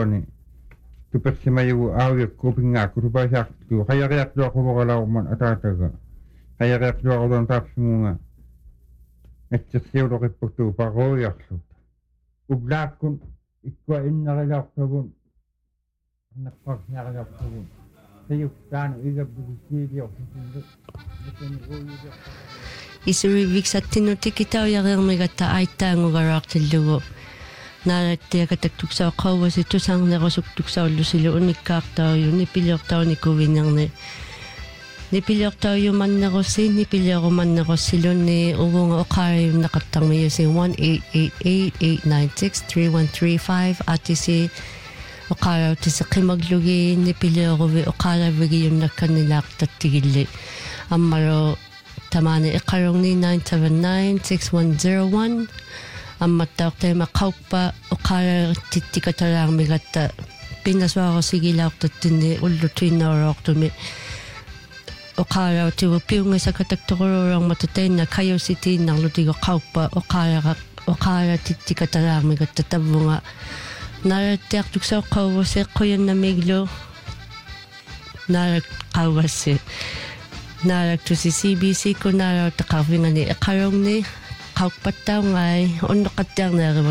qani tupersimayu aawikku pingaakku tupasaaqtu qayariartuaquvaqalauman ataataga qayariartuaqulun taapsungunga atsersiuloqippuktu paruuyarlut ublaakkun ikkua innarilaartagun naqqarniarilartagun sayuktaanu igabbugikiiliortusunlu Isuri viksattinutikitaujareermigatta aittaangugaraartillugu naalattiakataktuksaaqawasi tusarnerusuktuksaullusilu unikkaartauju nipiliortaunikuvinerni nipiliortaujumannerussi nipiliorumаннерусsilunni uvunga oqaariunnaqattarmiyusi 1-888-896-3135 atisi oqaarautiseqimaglugi nipilioruvi oqaaravigiyunnakkannilaaqtattigilli ammaro tamani iqarungni 979-6101 ammattaorteema qauppa oqaarartittikatalaarmigatta pinnasuarosigilaartattinni ullutuinnaruortumi oqaarautigu piungisakataktorurormata tainna kayusitiinnarlutigo qauppa oqaaratittikatalaarmigatta tavvunga naarattiartuksaoqqauvusi quyannamiglu naaratqaugassi naaraktusi CBC kunnaarautaqarvingani iqarungni qauppattaungai unneqattiarneerivu